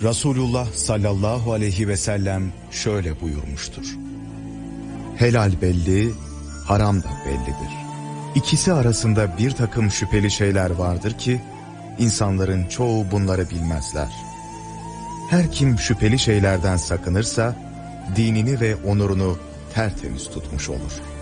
Resulullah sallallahu aleyhi ve sellem şöyle buyurmuştur: Helal belli, haram da bellidir. İkisi arasında bir takım şüpheli şeyler vardır ki, insanların çoğu bunları bilmezler. Her kim şüpheli şeylerden sakınırsa, dinini ve onurunu tertemiz tutmuş olur.